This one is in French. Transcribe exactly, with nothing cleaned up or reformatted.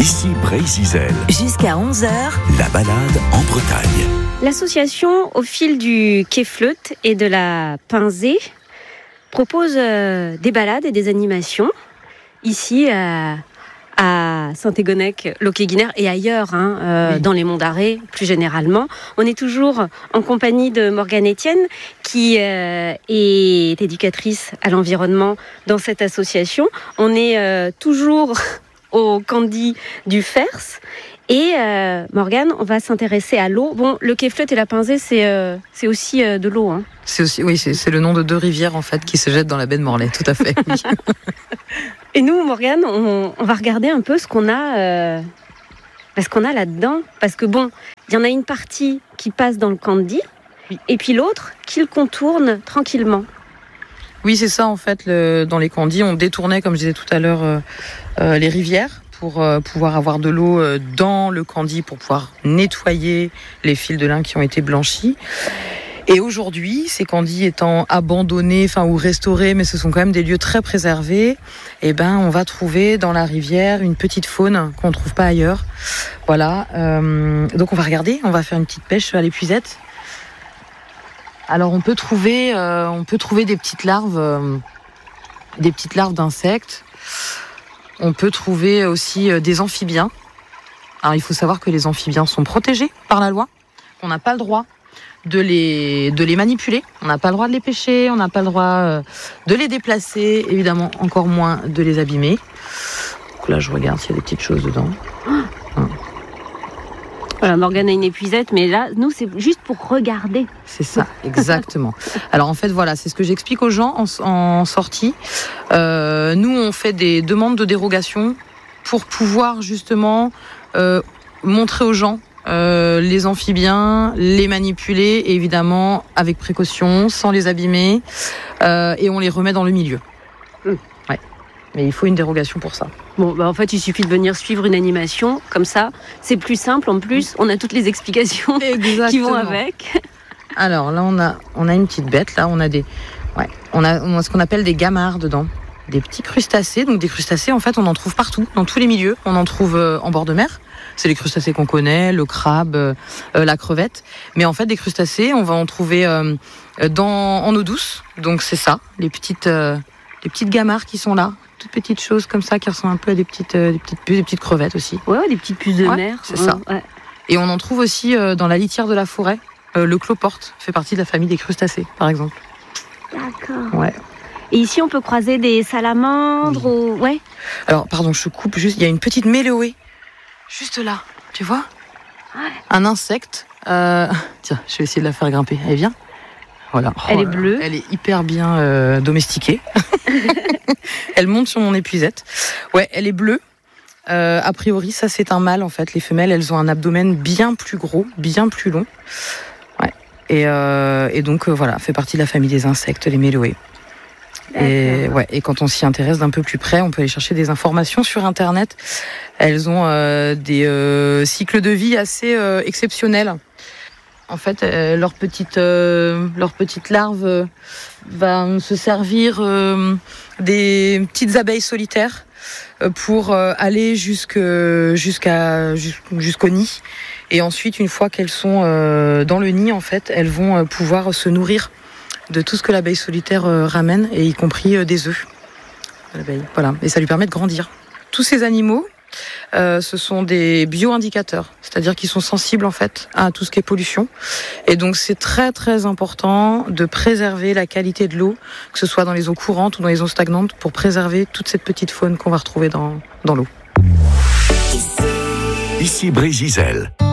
Ici Brésil. Jusqu'à onze heures, la balade en Bretagne. L'association Au fil du quai Fleut et de la Pinzée propose euh, des balades et des animations ici euh, à Saint-Égonec-Locquéguinère et ailleurs, hein, euh, oui. dans les Monts d'Arrée plus généralement. On est toujours en compagnie de Morgane Etienne qui euh, est éducatrice à l'environnement dans cette association. On est euh, toujours au Candy du Fers. Et euh, Morgane, on va s'intéresser à l'eau. Bon, le quai Fleut et la Pinzée, c'est, euh, c'est aussi euh, de l'eau. Hein. C'est aussi, oui, c'est, c'est le nom de deux rivières en fait qui se jettent dans la baie de Morlaix, tout à fait. Oui. Et nous, Morgane, on, on va regarder un peu ce qu'on a, euh, ce qu'on a là-dedans. Parce que bon, il y en a une partie qui passe dans le Candy, oui. et puis l'autre qui le contourne tranquillement. Oui, c'est ça en fait. Le, dans les Candys, on détournait, comme je disais tout à l'heure, euh, euh, les rivières pour euh, pouvoir avoir de l'eau euh, dans le Candy, pour pouvoir nettoyer les fils de lin qui ont été blanchis. Et aujourd'hui, ces Candys étant abandonnés, enfin ou restaurés, mais ce sont quand même des lieux très préservés, et ben on va trouver dans la rivière une petite faune qu'on ne trouve pas ailleurs. Voilà. Euh, donc on va regarder, on va faire une petite pêche à l'épuisette. Alors on peut trouver, euh, on peut trouver des petites larves, euh, des petites larves d'insectes. On peut trouver aussi euh, des amphibiens. Alors il faut savoir que les amphibiens sont protégés par la loi. On n'a pas le droit de les de les manipuler. On n'a pas le droit de les pêcher. On n'a pas le droit euh, de les déplacer. Évidemment, encore moins de les abîmer. Donc là, je regarde s'il y a des petites choses dedans. Hum. Voilà, Morgane a une épuisette, mais là, nous, c'est juste pour regarder. C'est ça, exactement. Alors en fait, voilà, c'est ce que j'explique aux gens en, en sortie. Euh, nous, on fait des demandes de dérogation pour pouvoir justement euh, montrer aux gens euh, les amphibiens, les manipuler, et évidemment avec précaution, sans les abîmer, euh, et on les remet dans le milieu. Mmh. Ouais. Mais il faut une dérogation pour ça. Bon, bah en fait, il suffit de venir suivre une animation, comme ça, c'est plus simple. En plus, on a toutes les explications Exactement. Qui vont avec. Alors là, on a, on a une petite bête. Là, on a des, ouais, on a, on a ce qu'on appelle des gamards dedans, des petits crustacés. Donc des crustacés, en fait, on en trouve partout, dans tous les milieux. On en trouve euh, en bord de mer. C'est les crustacés qu'on connaît, le crabe, euh, la crevette. Mais en fait, des crustacés, on va en trouver euh, dans, en eau douce. Donc c'est ça, les petites, euh, les petites gamards qui sont là. Toutes petites choses comme ça qui ressemblent un peu à des petites, euh, des petites puces, des petites crevettes aussi. Ouais, des petites puces de ouais, mer. C'est ouais, ça. Ouais. Et on en trouve aussi euh, dans la litière de la forêt. Euh, le cloporte fait partie de la famille des crustacés, par exemple. D'accord. Ouais. Et ici, on peut croiser des salamandres oui. ou... Ouais. Alors, pardon, je coupe juste. Il y a une petite méloée, juste là. Tu vois ouais. Un insecte. Euh... Tiens, je vais essayer de la faire grimper. Elle vient. Voilà. Elle oh est bleue. Elle est hyper bien euh, domestiquée. Elle monte sur mon épuisette. Ouais, elle est bleue. Euh, a priori, ça c'est un mâle en fait. Les femelles, elles ont un abdomen bien plus gros, bien plus long. Ouais. Et, euh, et donc euh, voilà, fait partie de la famille des insectes, les méloées. Et, ouais, et quand on s'y intéresse d'un peu plus près, on peut aller chercher des informations sur Internet. Elles ont euh, des euh, cycles de vie assez euh, exceptionnels. En fait, euh, leur petite, euh, leur petite larve euh, va se servir euh, des petites abeilles solitaires euh, pour euh, aller jusque, jusqu'à, jusqu'au nid. Et ensuite, une fois qu'elles sont euh, dans le nid, en fait, elles vont euh, pouvoir se nourrir de tout ce que l'abeille solitaire euh, ramène, et y compris euh, des œufs de l'abeille. Voilà. Et ça lui permet de grandir. Tous ces animaux, Euh, ce sont des bio-indicateurs, c'est-à-dire qu'ils sont sensibles en fait à tout ce qui est pollution, et donc c'est très très important de préserver la qualité de l'eau, que ce soit dans les eaux courantes ou dans les eaux stagnantes, pour préserver toute cette petite faune qu'on va retrouver dans, dans l'eau. Ici Brésil.